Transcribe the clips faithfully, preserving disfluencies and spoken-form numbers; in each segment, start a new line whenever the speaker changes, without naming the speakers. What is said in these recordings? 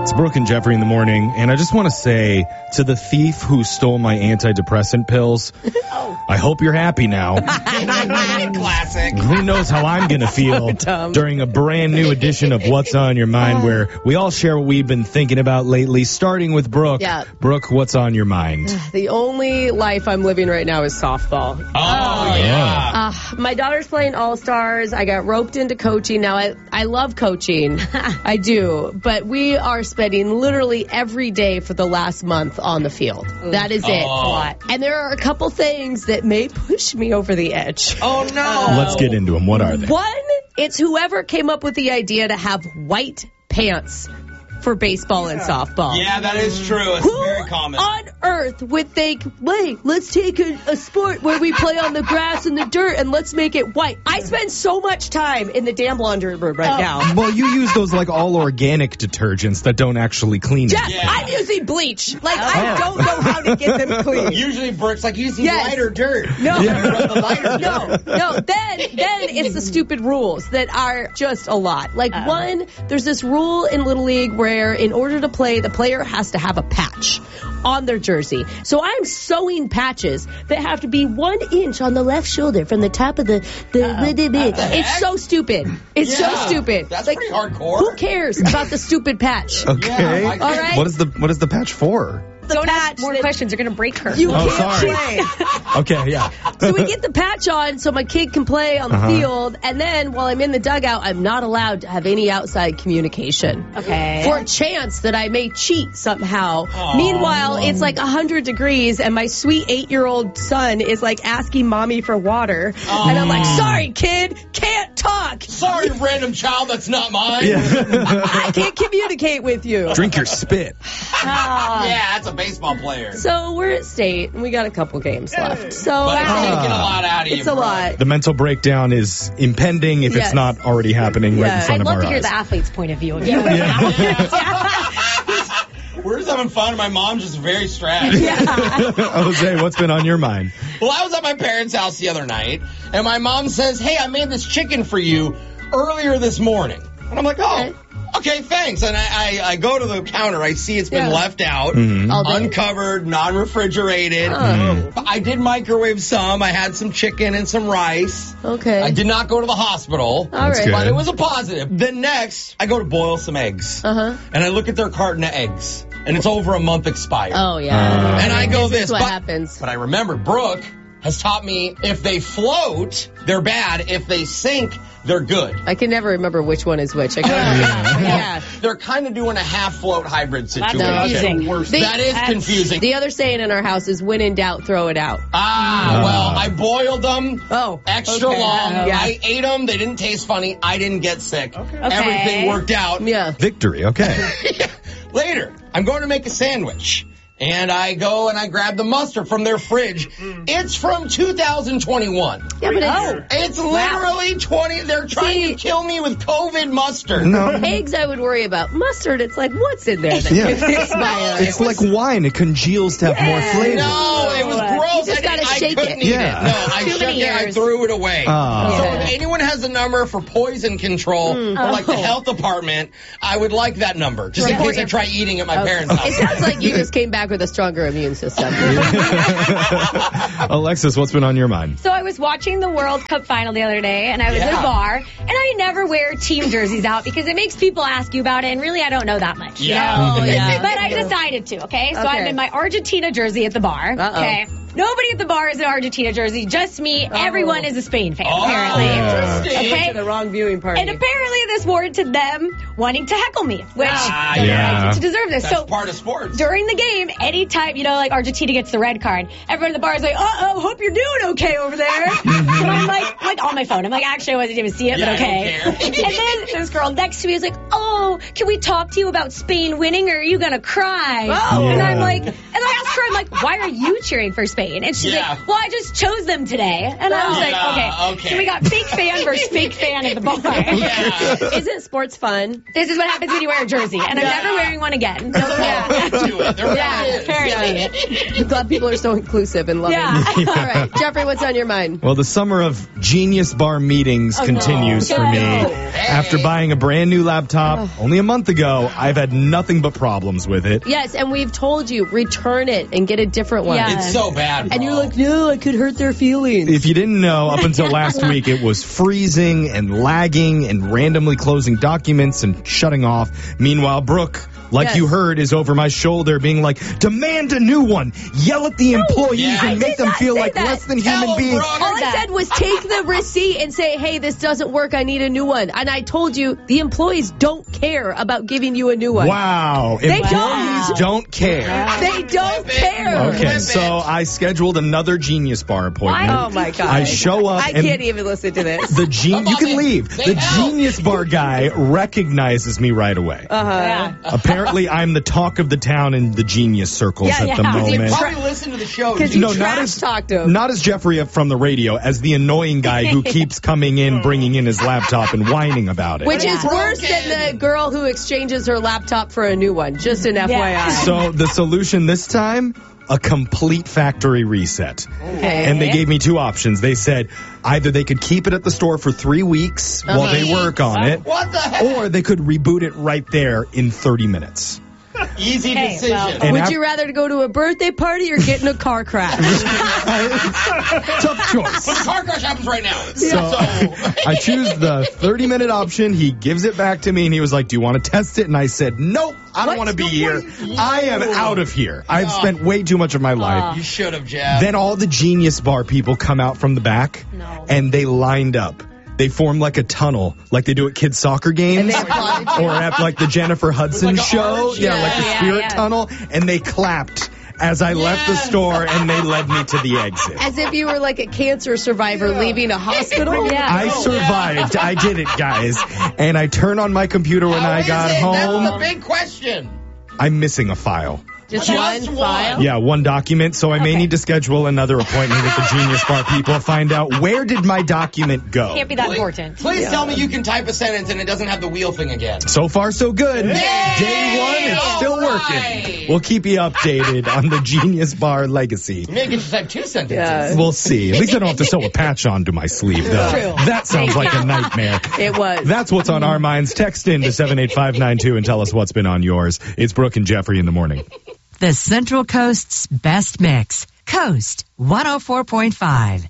It's Brooke and Jeffrey in the morning, and I just want to say to the thief who stole my antidepressant pills, oh. I hope you're happy now.
Classic.
Who knows how I'm going to feel
so
during a brand new edition of What's on Your Mind, where we all share what we've been thinking about lately, starting with Brooke.
Yeah.
Brooke, what's on your mind?
The only life I'm living right now is softball.
Oh, oh yeah.
Uh, my daughter's playing All-Stars. I got roped into coaching. Now, I, I love coaching. I do. But we are spending literally every day for the last month on the field. That is it.
Oh.
And there are a couple things that may push me over the edge.
Oh, no.
Let's get into them. What are they?
One, it's whoever came up with the idea to have white pants for baseball and softball.
Yeah, that is true. It's
Who
very common.
on earth would think, wait, let's take a, a sport where we play on the grass and the dirt and let's make it white? I spend so much time in the damn laundry room right
Oh.
now.
Well, you use those like all organic detergents that don't actually clean it.
Jeff,
Yeah.
I'm using bleach. Like, I don't know how to get them clean.
Usually Brooke's like using
Yes.
lighter dirt.
No,
The lighter
no,
dirt.
no. Then, then it's the stupid rules that are just a lot. Like one, there's this rule in Little League where in order to play, the player has to have a patch on their jersey. So I'm sewing patches that have to be one inch on the left shoulder from the top of the the. the, the, the. It's so stupid. It's
Yeah,
so stupid.
that's
like,
pretty hardcore.
Who cares about the stupid patch?
Okay.
Yeah, like-
All right.
What is the what is the patch for?
The
Don't
patch
ask more
that
questions. You're going to break her.
You
Oh,
can't
sorry.
play.
Okay, yeah.
So we get the patch on so my kid can play on the
Uh-huh.
field, and then while I'm in the dugout, I'm not allowed to have any outside communication.
Okay.
For a chance that I may cheat somehow. Meanwhile, it's like one hundred degrees, and my sweet eight-year-old son is like asking mommy for water. And I'm like, sorry, kid, can't talk.
Sorry, random child, that's not mine.
I can't communicate with you.
Drink your spit.
Yeah, that's a baseball player.
So we're at state, and we got a couple games left. So
But it's
uh,
taking a lot out of you.
it's a
Brooke.
lot.
The mental breakdown is impending if
Yes.
it's not already happening right in
Yes.
front
I'd
of
love
our
to hear
eyes.
the athlete's point of view. Of you.
We're just having fun, and my mom's just very stressed.
Jose, what's been on your mind?
Well, I was at my parents' house the other night, and my mom says, hey, I made this chicken for you earlier this morning. And I'm like, oh, okay, thanks. And I, I, I go to the counter. I see it's been
Yeah.
left out,
All day.
uncovered, non-refrigerated.
Oh.
But I did microwave some. I had some chicken and some rice.
Okay.
I did not go to the hospital.
All right.
good.
But it was a positive. Then next, I go to boil some eggs.
Uh-huh.
And I look at their carton of eggs. And it's over a month expired.
Oh, yeah.
Uh,
And I go
This
this.
is what
but,
happens.
But I remember Brooke has taught me if they float, they're bad. If they sink, they're good.
I can never remember which one is which. I gotta, yeah.
They're kind of doing a half float hybrid situation.
confusing.
They-
that is
that's-
confusing.
The other saying in our house is when in doubt, throw it out.
ah, well, I boiled them
Oh,
extra
okay.
long.
Yeah.
I ate them. They didn't taste funny. I didn't get sick. Everything worked out.
Yeah.
Victory, okay.
Later, I'm going to make a sandwich. And I go and I grab the mustard from their fridge. It's from two thousand twenty-one.
Yeah, but it's,
It's literally twenty. They're trying
See-
to kill me with COVID mustard.
No.
eggs I would worry about. Mustard, it's like, what's in there that
Yeah.
can expire?
It's like wine. It congeals to have more flavor.
No, it was gross.
You just
I, didn't-
gotta
I
shake
couldn't
it.
eat
Yeah.
it. No, I
Too
shook
many
it. I
years.
threw it away.
Ah.
So
Yeah.
if anyone has a number for poison control or like the health department, I would like that number just in case I try eating at my parents'
It
house.
sounds like you just came back with a stronger immune system.
Alexis, what's been on your mind?
So I was watching the World Cup final the other day, and I was at
Yeah.
a bar, and I never wear team jerseys out because it makes people ask you about it, and really I don't know that much. you
Yeah.
know?
Oh, yeah.
But I decided to, okay? So
Okay.
I'm in my Argentina jersey at the bar,
Uh-oh.
okay? Nobody at the bar is an Argentina jersey, just me.
Oh.
Everyone is a Spain fan,
Oh,
apparently.
interesting.
Okay?
To the wrong viewing party.
And apparently this warranted them wanting to heckle me, which
Ah,
they're
yeah.
right to deserve this.
That's
so
part of sports.
during the game, anytime, you know, like Argentina gets the red card, everyone in the bar is like, uh-oh, hope you're doing okay over there. And I'm like, like on my phone. I'm like, actually, I wasn't even see it,
Yeah,
but okay.
I don't care.
And then this girl next to me is like, oh, can we talk to you about Spain winning or are you going to cry?
Oh.
And
Yeah.
I'm like, and I asked her, I'm like, why are you cheering for Spain? And she's
Yeah.
like, well, I just chose them today. And I was
Yeah,
like, okay.
okay.
So we got fake fan versus fake fan at the bar.
Yeah.
Isn't sports fun?
This is what happens when you wear a jersey. And I'm
Yeah.
never wearing one again. So,
Do
yeah.
it. There
Yeah,
really is.
apparently.
I'm glad people are so inclusive and loving.
Yeah.
All right, Jeffrey, what's on your mind?
Well, the summer of Genius Bar meetings
Oh,
continues
no.
for me.
Hey.
After buying a brand new laptop only a month ago, I've had nothing but problems with it.
Yes, and we've told you, return it and get a different one.
Yeah.
It's so bad, bro.
And you're like, no, I could hurt their feelings.
If you didn't know, up until last week, it was freezing and lagging and randomly closing documents and shutting off. Meanwhile, Brooke, like
Yes.
you heard, is over my shoulder being like, demand a new one. Yell at the employees
Yeah. I
and make
did
them
not
feel
say
like
that.
less than
Tell
human
them,
beings.
Brooke.
All I
that.
said was take the receipt and say, hey, this doesn't work. I need a new one. And I told you, the employees don't care about giving you a new one.
Wow.
They
Employees
don't.
don't care.
They don't
Flip it.
care.
Okay,
Flip
so
it.
I scheduled another Genius Bar appointment.
Oh, my God.
I show up
I
and
can't even listen to this.
the gen- you can
They-
leave.
they
The
help.
Genius Bar guy recognizes me right away.
Uh-huh.
Yeah.
Apparently, I'm the talk of the town in the Genius circles
Yeah,
at
yeah.
the
Because
You
moment.
probably listen to the show.
Because
You-
you
No, not
trash
as
talked to him.
not as Jeffrey from the radio, as the annoying guy who keeps coming in, bringing in his laptop and whining about it.
Which is
Yeah.
worse than the girl who exchanges her laptop for a new one. Just an F Y I.
So the solution this time, a complete factory reset.
Okay.
And they gave me two options. They said either they could keep it at the store for three weeks while they work on it,
What the heck?
or they could reboot it right there in thirty minutes.
Easy
Hey,
decision.
well-
And
Would
af-
you rather go to a birthday party or get in a car crash?
Tough choice.
But the car crash happens right now.
So
So,
I choose the thirty minute option. He gives it back to me and he was like, do you want to test it? And I said, nope, I don't
What?
want to be here.
you-
I am out of here. I've spent way too much of my life.
you should have, Jeff.
Then all the Genius Bar people come out from the back
No.
and they lined up. They form like a tunnel, like they do at kids' soccer games,
they applauded you?
or at like the Jennifer Hudson
Like a
show.
arch?
Yeah, like the
Yeah,
Spirit
yeah.
Tunnel, and they clapped as I left the
Yes.
store, and they led me to the exit.
As if you were like a cancer survivor leaving a hospital?
Yeah.
I survived. I did it, guys. And I turned on my computer when
How
I
is
got
it?
home.
That's the big question.
I'm missing a file.
Just,
Just
one
one.
file?
Yeah, one document. So I may
Okay.
need to schedule another appointment with the Genius Bar people. Find out where did my document go.
Can't be that
Please,
important.
please tell me you can type a sentence and it doesn't have the wheel thing again.
So far, so good.
Yay!
Day one, it's still
All
working.
right.
We'll keep you updated on the Genius Bar legacy.
Maybe just type two sentences.
Yeah.
We'll see. At least I don't have to sew a patch onto my sleeve, though.
True.
That sounds like a nightmare.
It was.
That's what's on our minds. Text in to seven eight five nine two and tell us what's been on yours. It's Brooke and Jeffrey in the morning.
The Central Coast's best mix. Coast one oh four point five.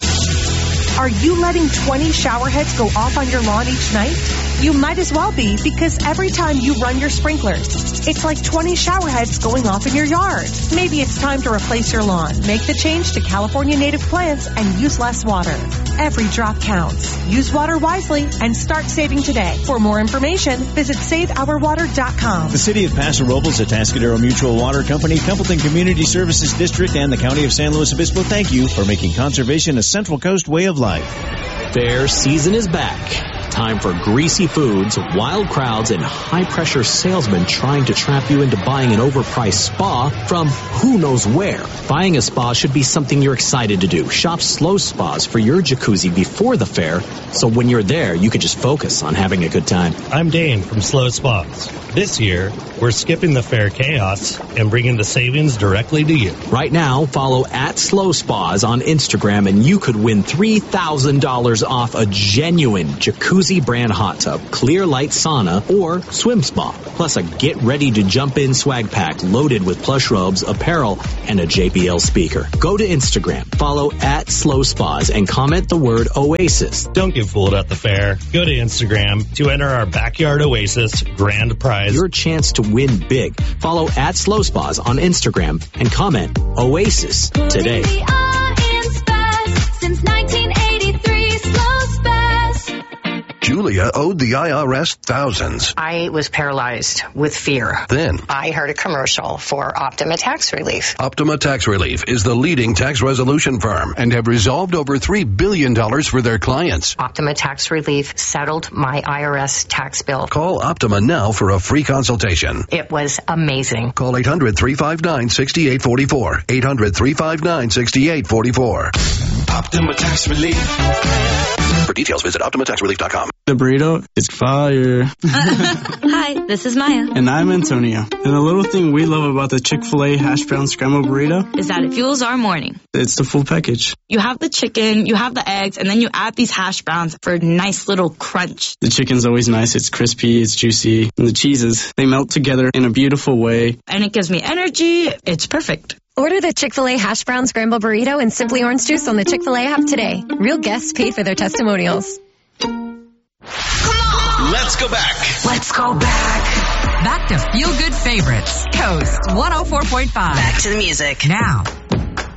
Are you letting twenty shower heads go off on your lawn each night? You might as well be, because every time you run your sprinklers, it's like twenty shower heads going off in your yard. Maybe it's time to replace your lawn. Make the change to California native plants and use less water. Every drop counts. Use water wisely and start saving today. For more information, visit save our water dot com.
The City of Paso Robles, Atascadero Mutual Water Company, Templeton Community Services District, and the County of San Luis Obispo thank you for making conservation a Central Coast way of life.
Fair season is back. Time for greasy foods, wild crowds, and high-pressure salesmen trying to trap you into buying an overpriced spa from who knows where. Buying a spa should be something you're excited to do. Shop Slow Spas for your jacuzzi before the fair, so when you're there, you can just focus on having a good time.
I'm Dane from Slow Spas. This year, we're skipping the fair chaos and bringing the savings directly to you.
Right now, follow at Slow Spas on Instagram and you could win three thousand dollars off a genuine jacuzzi brand hot tub, clear light sauna, or swim spa. Plus a get ready to jump in swag pack loaded with plush robes, apparel, and a J B L speaker. Go to Instagram, follow at Slow Spas, and comment the word Oasis.
Don't get fooled at the fair. Go to Instagram to enter our Backyard Oasis grand prize.
Your chance to win big. Follow at Slow Spas on Instagram and comment Oasis today.
Since nineteen eighty-three, Slow Spaz.
Julie
Julia owed the I R S thousands.
I was paralyzed with fear.
Then
I heard a commercial for Optima Tax Relief.
Optima Tax Relief is the leading tax resolution firm and have resolved over three billion dollars for their clients.
Optima Tax Relief settled my I R S tax bill.
Call Optima now for a free consultation.
It was amazing.
Call eight hundred, three five nine, six eight four four. eight hundred, three five nine, six eight four four.
Optima Tax Relief.
For details, visit Optima Tax Relief dot com.
The burrito is fire.
Hi, this is Maya.
And I'm Antonio. And the little thing we love about the Chick-fil-A hash brown scrambled burrito
is that it fuels our morning.
It's the full package.
You have the chicken, you have the eggs, and then you add these hash browns for a nice little crunch.
The chicken's always nice. It's crispy, it's juicy. And the cheeses, they melt together in a beautiful way.
And it gives me energy. It's perfect.
Order the Chick-fil-A hash brown scrambled burrito and Simply Orange Juice on the Chick-fil-A app today. Real guests paid for their testimonials.
Let's go back.
Let's go back. Back to Feel Good Favorites. Coast one oh four point five.
Back to the music.
Now,